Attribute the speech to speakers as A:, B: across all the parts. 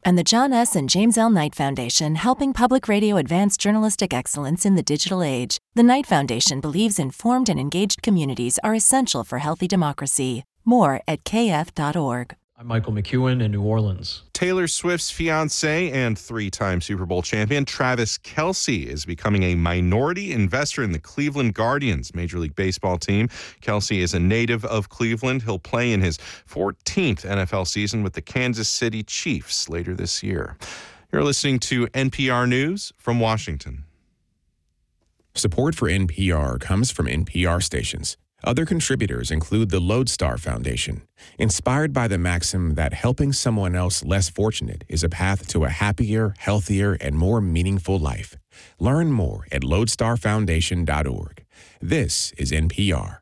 A: And the John S. and James L. Knight Foundation, helping public radio advance journalistic excellence in the digital age. The Knight Foundation believes informed and engaged communities are essential for healthy democracy. More at kf.org.
B: I'm Michael McEwen in New Orleans.
C: Taylor Swift's fiancé and three-time Super Bowl champion Travis Kelce is becoming a minority investor in the Cleveland Guardians Major League Baseball team. Kelce is a native of Cleveland. He'll play in his 14th NFL season with the Kansas City Chiefs later this year. You're listening to NPR News from Washington.
D: Support for NPR comes from NPR stations. Other contributors include the Lodestar Foundation, inspired by the maxim that helping someone else less fortunate is a path to a happier, healthier, and more meaningful life. Learn more at lodestarfoundation.org. This is NPR.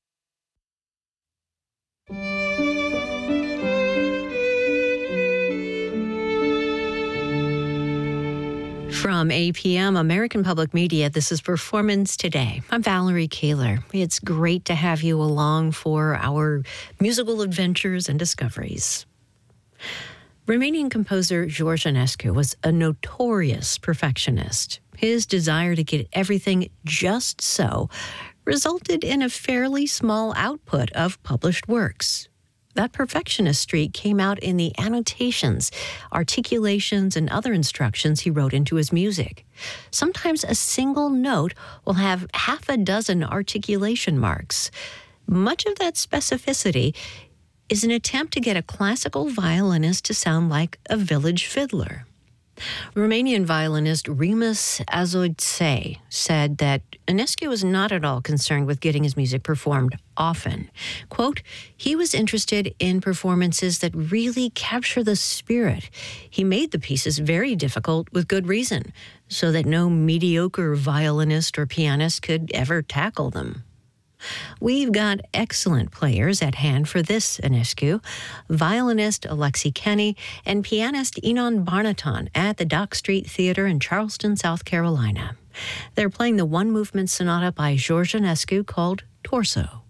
E: From APM, American Public Media, this is Performance Today. I'm Valerie Kaler. It's great to have you along for our musical adventures and discoveries. Romanian composer George Enescu was a notorious perfectionist. His desire to get everything just so resulted in a fairly small output of published works. That perfectionist streak came out in the annotations, articulations, and other instructions he wrote into his music. Sometimes a single note will have half a dozen articulation marks. Much of that specificity is an attempt to get a classical violinist to sound like a village fiddler. Romanian violinist Rimas Azoidse said that Enescu was not at all concerned with getting his music performed often. Quote, he was interested in performances that really capture the spirit. He made the pieces very difficult with good reason, so that no mediocre violinist or pianist could ever tackle them. We've got excellent players at hand for this Enescu, violinist Alexi Kenny and pianist Enon Barnaton at the Dock Street Theater in Charleston, South Carolina. They're playing the one-movement sonata by George Enescu called Torso.